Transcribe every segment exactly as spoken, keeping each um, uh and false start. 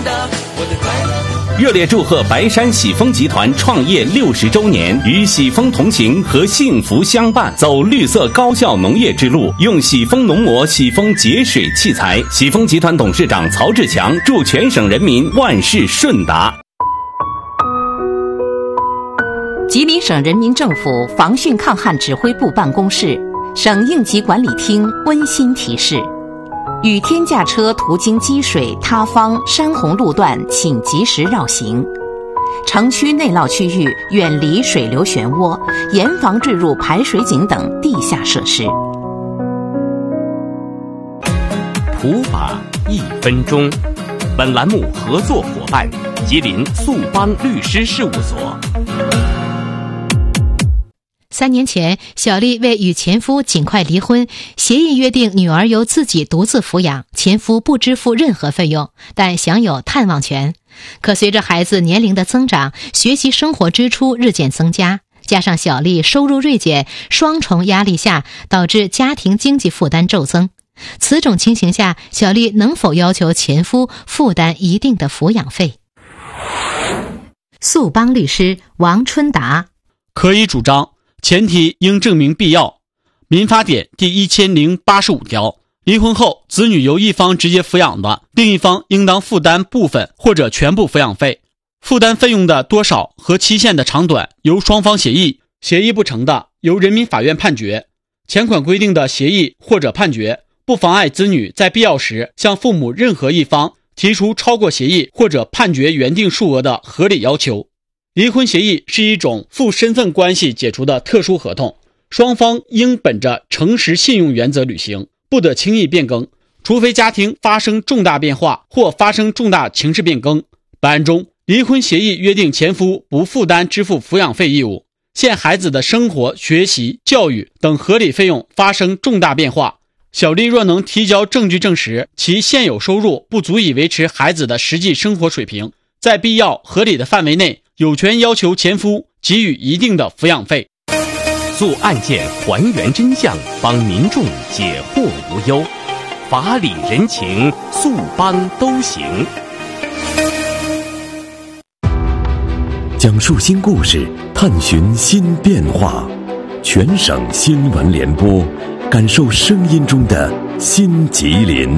的，我的快乐。 热烈祝贺白山喜丰集团创业六十周年，与喜丰同行和幸福相伴，走绿色高效农业之路，用喜丰农膜、喜丰节水器材。喜丰集团董事长曹志强祝全省人民万事顺达。 吉林省人民政府防汛抗旱指挥部办公室、省应急管理厅温馨提示：雨天驾车途经积水、塌方、山洪路段，请及时绕行；城区内涝区域远离水流漩涡，严防坠入排水井等地下设施。 普法一分钟，本栏目合作伙伴：吉林速邦律师事务所。 三年前，小丽为与前夫尽快离婚，协议约定女儿由自己独自抚养，前夫不支付任何费用，但享有探望权。可随着孩子年龄的增长，学习生活支出日渐增加，加上小丽收入锐减，双重压力下，导致家庭经济负担骤增。此种情形下，小丽能否要求前夫负担一定的抚养费？速邦律师王春达： 可以主张，前提应证明必要。民法典第一千零八十五条，离婚后子女由一方直接抚养的，另一方应当负担部分或者全部抚养费，负担费用的多少和期限的长短由双方协议，协议不成的由人民法院判决。前款规定的协议或者判决不妨碍子女在必要时向父母任何一方提出超过协议或者判决原定数额的合理要求。离婚协议是一种附身份关系解除的特殊合同，双方应本着诚实信用原则履行，不得轻易变更，除非家庭发生重大变化或发生重大情势变更。本案中，离婚协议约定前夫不负担支付抚养费义务，现孩子的生活、学习、教育等合理费用发生重大变化，小丽若能提交证据证实其现有收入不足以维持孩子的实际生活水平，在必要合理的范围内，有权要求前夫给予一定的抚养费。 诉案件还原真相，帮民众解惑无忧，法理人情，速邦都行。 讲述新故事，探寻新变化，全省新闻联播，感受声音中的新吉林。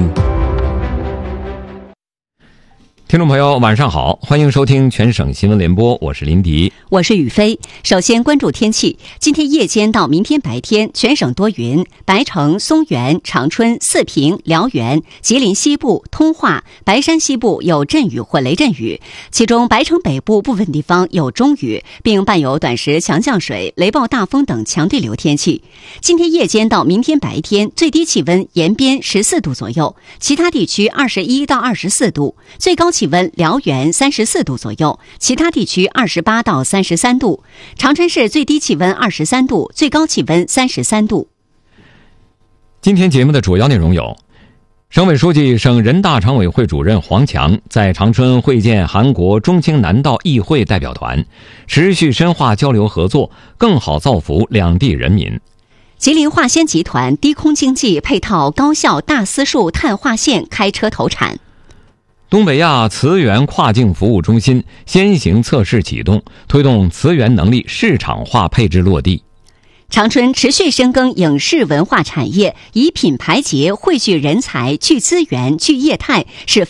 听众朋友晚上好，欢迎收听全省新闻联播，我是林迪， 我是雨飞。首先关注天气，今天夜间到明天白天全省多云，白城、松原、长春、四平、辽源、吉林西部、通化、白山西部有阵雨或雷阵雨，其中白城北部部分地方有中雨，并伴有短时强降水、雷暴大风等强对流天气。今天夜间到明天白天最低气温延边十四度左右，其他地区二十一到二十四度，最高气温辽源三十四度左右，其他地区二十八到三十三度。长春市最低气温二十三度，最高气温三十三度。 今天节目的主要内容有：省委书记、省人大常委会主任黄强在长春会见韩国中青南道议会代表团，持续深化交流合作，更好造福两地人民。 吉林化纤集团低空经济配套高效大丝数碳化线开车投产。 东北亚磁源跨境服务中心先行测试启动，推动磁源能力市场化配置落地。 长春持续深耕影视文化产业，以品牌节汇聚人才、聚资源、聚业态，是